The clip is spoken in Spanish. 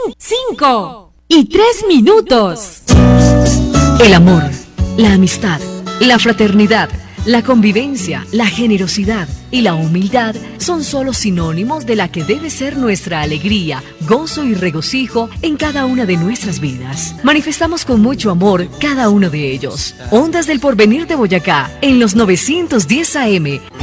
5 y 3 minutos. El amor, la amistad, la fraternidad, la convivencia, la generosidad y la humildad son solo sinónimos de la que debe ser nuestra alegría, gozo y regocijo en cada una de nuestras vidas. Manifestamos con mucho amor cada uno de ellos. Ondas del Porvenir de Boyacá, en los 910 AM.